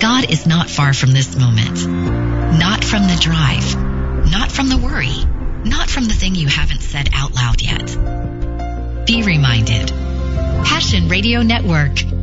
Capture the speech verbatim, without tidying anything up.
God is not far from this moment. Not from the drive. Not from the worry. Not from the thing you haven't said out loud yet. Be reminded. Passion Radio Network.